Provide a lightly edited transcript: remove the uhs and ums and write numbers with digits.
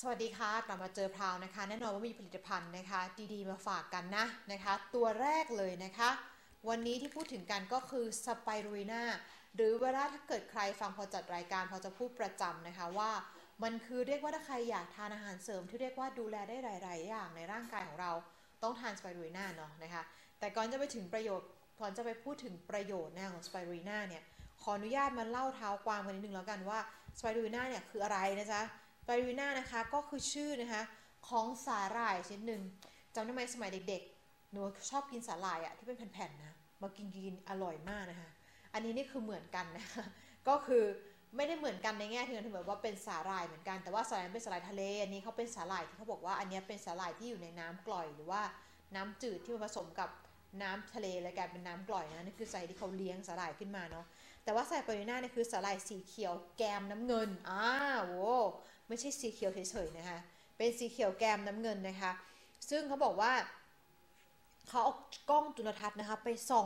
สวัสดีค่ะกลับมาเจอพราวนะคะแน่นอนว่ามีผลิตภัณฑ์นะคะดีๆมาฝากกันนะคะตัวแรกเลยนะคะวันนี้ที่พูดถึงกันก็คือสไปรูลิน่าหรือเวลาถ้าเกิดใครฟังพอจัดรายการพอจะพูดประจำนะคะว่ามันคือเรียกว่าถ้าใครอยากทานอาหารเสริมที่เรียกว่าดูแลได้หลายๆอย่างในร่างกายของเราต้องทานสไปรูลิน่าเนาะนะคะแต่ก่อนจะไปถึงประโยชน์ก่อนจะไปพูดถึงประโยชน์ของสไปรูลิน่าเนี่ยขออนุญาตมาเล่าเท้าความกันนิดนึงแล้วกันว่าสไปรูลิน่าเนี่ยคืออะไรนะจ๊ะ บาริน่านะคะก็คือชื่อนะคะของสาหร่ายชนิดหนึ่งจำได้ไหมสมัยเด็กๆหนูชอบกินสาหร่ายอะที่เป็นแผ่นๆนะมากินอร่อยมากนะคะอันนี้นี่คือเหมือนกันนะคะก็คือไม่ได้เหมือนกันในแง่ที่แบบว่าเป็นสาหร่ายเหมือนกันแต่ว่าสาหร่ายเป็นสาหร่ายทะเลอันนี้เขาเป็นสาหร่ายที่เขาบอกว่าอันนี้เป็นสาหร่ายที่อยู่ในน้ำกร่อยหรือว่าน้ำจืดที่มันผสมกับน้ำทะเลแล้วกลายเป็นน้ำกร่อยนะนี่คือสาหร่ายที่เขาเลี้ยงสาหร่ายขึ้นมาเนาะแต่ว่าสาหร่ายปาริน่าเนี่ยคือสาหร่ายสีเขียวแกมน้ำเงินโว้ ไม่ใช่สีเขียวเฉยๆนะคะเป็นสีเขียวแกมน้ำเงินนะคะซึ่งเขาบอกว่าเขาเอากล้องจุลทรรศน์นะคะไปส่อง